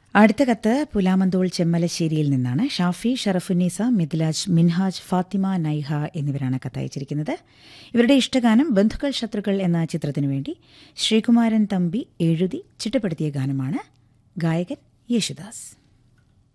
അടുത്ത കത്ത് പുലാമന്തോൾ ചെമ്മലശ്ശേരിയിൽ നിന്നാണ്. ഷാഫി, ഷറഫുന്നീസ, മിദ്ലാജ്, മിൻഹാജ്, ഫാത്തിമ, നൈഹ എന്നിവരാണ് കത്തയച്ചിരിക്കുന്നത്. ഇവരുടെ ഇഷ്ടഗാനം ബന്ധുക്കൾ ശത്രുക്കൾ എന്ന ചിത്രത്തിനു വേണ്ടി ശ്രീകുമാരൻ തമ്പി എഴുതി ചിട്ടപ്പെടുത്തിയ ഗാനമാണ്. ഗായകൻ യേശുദാസ്.